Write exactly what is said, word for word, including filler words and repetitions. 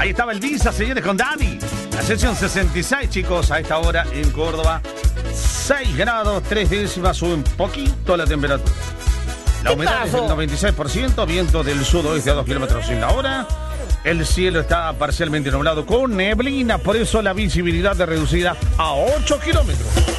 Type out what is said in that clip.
Ahí estaba el Visa, señores, con Daddy. La sesión sesenta y seis, chicos, a esta hora en Córdoba. seis grados, tres décimas, sube un poquito la temperatura. La humedad es del noventa y seis por ciento, viento del sudoeste a dos kilómetros en la hora. El cielo está parcialmente nublado con neblina, por eso la visibilidad es reducida a ocho kilómetros.